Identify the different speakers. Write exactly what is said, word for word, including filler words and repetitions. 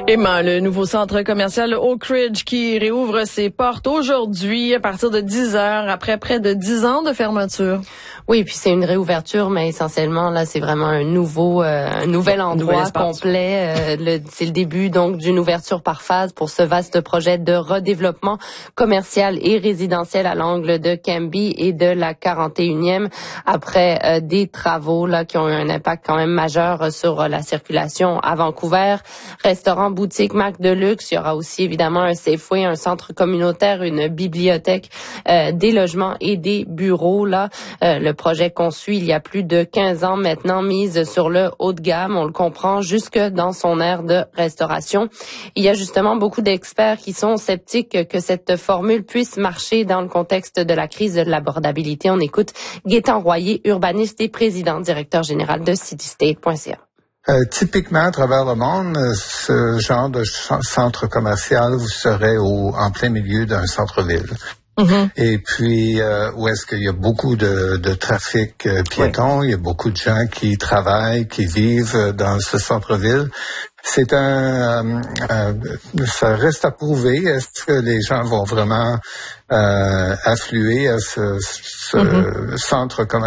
Speaker 1: Emma, le nouveau centre commercial Oak Ridge qui réouvre ses portes aujourd'hui à partir de dix heures après près de dix ans de fermeture.
Speaker 2: Oui, puis c'est une réouverture, mais essentiellement là, c'est vraiment un nouveau, euh, un nouvel endroit complet. Euh, le, c'est le début donc d'une ouverture par phase pour ce vaste projet de redéveloppement commercial et résidentiel à l'angle de Cambie et de la quarante et unième. Après euh, des travaux là qui ont eu un impact quand même majeur sur euh, la circulation à Vancouver. Restaurant, boutique, marque de luxe. Il y aura aussi évidemment un Safeway, un centre communautaire, une bibliothèque, euh, des logements et des bureaux là. Euh, le projet conçu il y a plus de quinze ans maintenant, mise sur le haut de gamme, on le comprend, jusque dans son aire de restauration. Il y a justement beaucoup d'experts qui sont sceptiques que cette formule puisse marcher dans le contexte de la crise de l'abordabilité. On écoute Gaétan Royer, urbaniste et président directeur général de citystate point c a.
Speaker 3: Euh, typiquement, à travers le monde, ce genre de centre commercial, vous serez au, en plein milieu d'un centre-ville. Mm-hmm. Et puis, euh, où est-ce qu'il y a beaucoup de, de trafic euh, piéton, oui. Il y a beaucoup de gens qui travaillent, qui vivent dans ce centre-ville. C'est un, euh, euh, ça reste à prouver. Est-ce que les gens vont vraiment euh, affluer à ce, ce mm-hmm. centre commercial?